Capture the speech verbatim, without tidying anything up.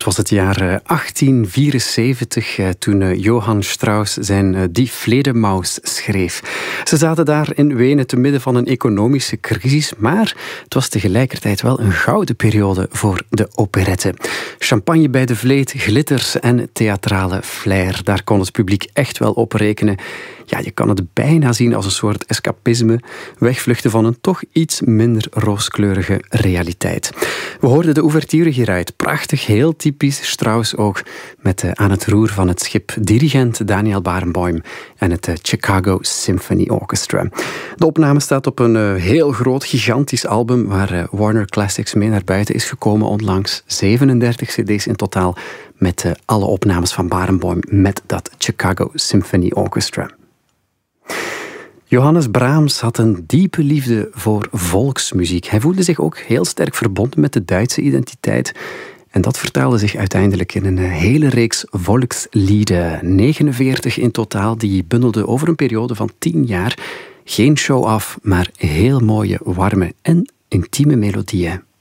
Het was het jaar achttien vierenzeventig toen Johann Strauss zijn Die Fledermaus schreef. Ze zaten daar in Wenen te midden van een economische crisis, maar het was tegelijkertijd wel een gouden periode voor de operette. Champagne bij de vleet, glitters en theatrale flair. Daar kon het publiek echt wel op rekenen. Ja, je kan het bijna zien als een soort escapisme, wegvluchten van een toch iets minder rooskleurige realiteit. We hoorden de ouverture hieruit. Prachtig, heel typisch Strauss ook, met uh, aan het roer van het schip dirigent Daniel Barenboim en het uh, Chicago Symphony Orchestra. De opname staat op een uh, heel groot, gigantisch album waar uh, Warner Classics mee naar buiten is gekomen onlangs. zevenendertig cd's in totaal met uh, alle opnames van Barenboim met dat Chicago Symphony Orchestra. Johannes Brahms had een diepe liefde voor volksmuziek. Hij voelde zich ook heel sterk verbonden met de Duitse identiteit. En dat vertaalde zich uiteindelijk in een hele reeks volkslieden. negenenveertig in totaal, die bundelden over een periode van tien jaar. Geen show-off, maar heel mooie, warme en intieme melodieën.